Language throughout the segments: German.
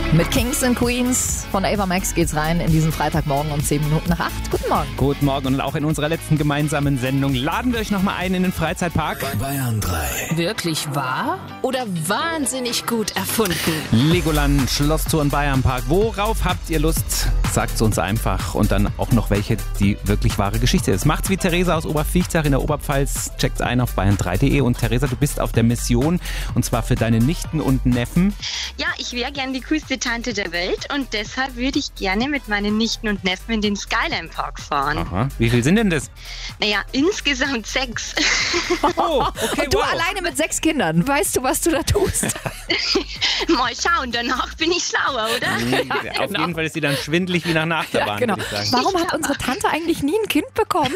Mit Kings and Queens von Ava Max geht's rein in diesen Freitagmorgen um 7 Minuten nach 8. Guten Morgen. Guten Morgen und auch in unserer letzten gemeinsamen Sendung laden wir euch nochmal ein in den Freizeitpark. Bei Bayern 3. Wirklich wahr oder wahnsinnig gut erfunden? Legoland, Schlosstour und Bayernpark. Worauf habt ihr Lust? Sagt's uns einfach. Und dann auch noch welche, die wirklich wahre Geschichte ist. Macht's wie Theresa aus Obervichtach in der Oberpfalz. Checkt ein auf bayern3.de. Und Theresa, du bist auf der Mission und zwar für deine Nichten und Neffen. Ja, ich wäre gern die coolste Tante der Welt und deshalb würde ich gerne mit meinen Nichten und Neffen in den Skyline Park fahren. Aha. Wie viel sind denn das? Naja, insgesamt 6. Oh, okay, Und du wow. alleine mit 6 Kindern. Weißt du, was du da tust? Mal schauen, danach bin ich schlauer, oder? Auf jeden Fall ist sie dann schwindelig wie nach einer Achterbahn, Genau. würde ich sagen. Warum hat unsere Tante eigentlich nie ein Kind bekommen?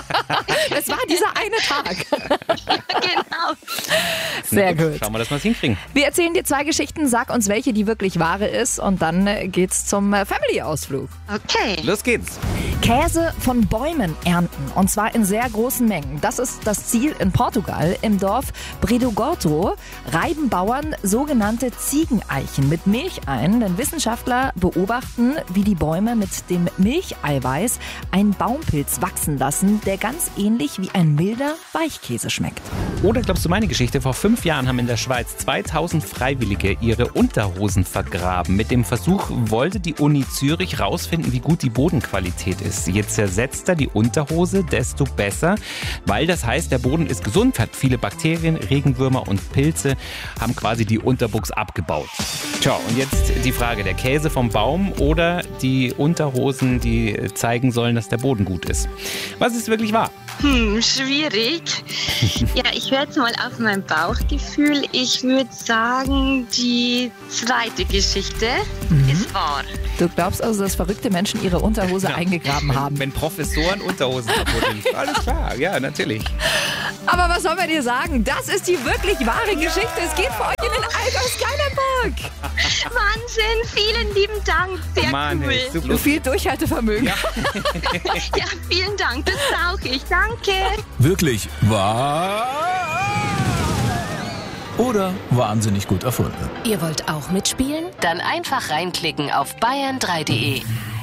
Es war dieser eine Tag. Genau. Sehr gut. Schauen wir, dass wir es hinkriegen. Wir erzählen dir 2 Geschichten. Sag uns, welche die wirklich wahre ist. Und dann geht's zum Family-Ausflug. Okay. Los geht's. Käse von Bäumen ernten. Und zwar in sehr großen Mengen. Das ist das Ziel in Portugal. Im Dorf Bredogorto reiben Bauern sogenannte Ziegeneichen mit Milch ein. Denn Wissenschaftler beobachten, wie die Bäume mit dem Milcheiweiß einen Baumpilz wachsen lassen, der ganz ähnlich wie ein milder Weichkäse schmeckt. Oder glaubst du meine Geschichte? Vor 5 Jahren haben in der Schweiz 2000 Freiwillige ihre Unterhosen vergraben. Mit dem Versuch wollte die Uni Zürich rausfinden, wie gut die Bodenqualität ist. Je zersetzter die Unterhose, desto besser, weil das heißt, der Boden ist gesund, hat viele Bakterien, Regenwürmer und Pilze, haben quasi die Unterbuchs abgebaut. Tja, und jetzt die Frage, der Käse vom Baum oder die Unterhosen, die zeigen sollen, dass der Boden gut ist. Was ist wirklich wahr? Schwierig. Ja, ich höre jetzt mal auf mein Bauchgefühl. Ich würde sagen, die zweite Geschichte ist wahr. Du glaubst also, dass verrückte Menschen ihre Unterhose eingegraben haben. Wenn Professoren Unterhosen verbuddeln. Alles klar, ja, natürlich. Aber was soll man dir sagen? Das ist die wirklich wahre Geschichte. Es geht für euch in den Allgäu Skyline Park. Wahnsinn, vielen lieben Dank. Sehr Mann, cool. ey, super. Viel Durchhaltevermögen. Ja, vielen Dank, das brauche ich. Danke. Wirklich wahr? Oder wahnsinnig gut erfunden? Ihr wollt auch mitspielen? Dann einfach reinklicken auf bayern3.de.